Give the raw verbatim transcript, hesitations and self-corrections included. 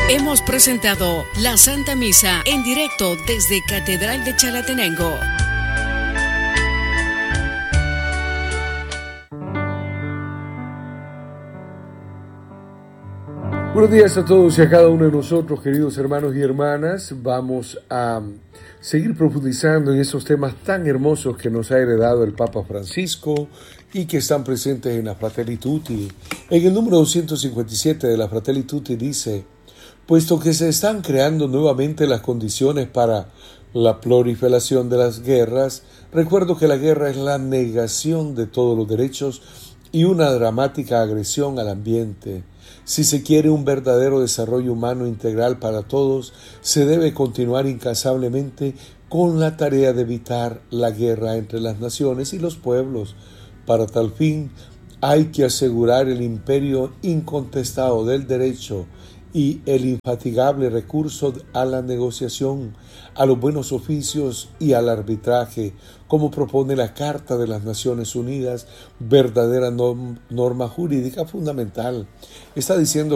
Hemos presentado la Santa Misa en directo desde Catedral de Chalatenango. Buenos días a todos y a cada uno de nosotros, queridos hermanos y hermanas. Vamos a seguir profundizando en esos temas tan hermosos que nos ha heredado el Papa Francisco y que están presentes en la Fratelli Tutti. En el número doscientos cincuenta y siete de la Fratelli Tutti dice: puesto que se están creando nuevamente las condiciones para la proliferación de las guerras, recuerdo que la guerra es la negación de todos los derechos y una dramática agresión al ambiente. Si se quiere un verdadero desarrollo humano integral para todos, se debe continuar incansablemente con la tarea de evitar la guerra entre las naciones y los pueblos. Para tal fin, hay que asegurar el imperio incontestado del derecho y el infatigable recurso a la negociación, a los buenos oficios y al arbitraje, como propone la Carta de las Naciones Unidas, verdadera norma jurídica fundamental. Está diciendo